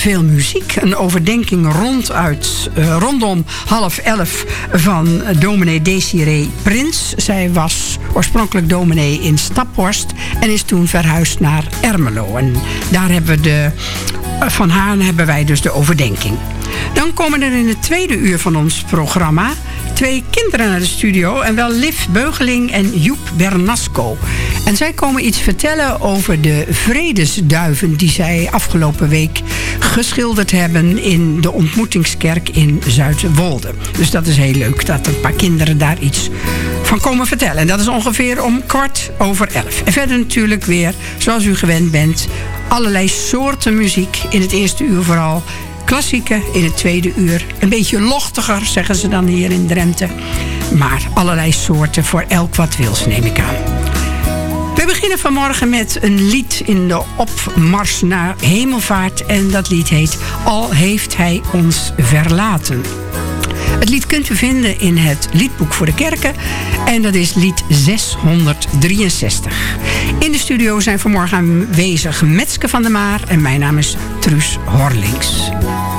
Veel muziek, een overdenking rondom 10:30 van dominee Desiree Prins. Zij was oorspronkelijk dominee in Staphorst en is toen verhuisd naar Ermelo. En daar van haar hebben wij dus de overdenking. Dan komen er in het tweede uur van ons programma 2 kinderen naar de studio. En wel Liv Beugeling en Joep Bernasco. En zij komen iets vertellen over de vredesduiven die zij afgelopen week geschilderd hebben in de ontmoetingskerk in Zuidwolde. Dus dat is heel leuk dat een paar kinderen daar iets van komen vertellen. En dat is ongeveer om 11:15. En verder natuurlijk weer, zoals u gewend bent, allerlei soorten muziek. In het eerste uur vooral klassieke, in het tweede uur een beetje lochtiger, zeggen ze dan hier in Drenthe. Maar allerlei soorten voor elk wat wils, neem ik aan. We beginnen vanmorgen met een lied in de opmars naar hemelvaart. En dat lied heet Al heeft hij ons verlaten. Het lied kunt u vinden in het liedboek voor de kerken. En dat is lied 663. In de studio zijn vanmorgen aanwezig Metske van der Maar. En mijn naam is Truus Horlings.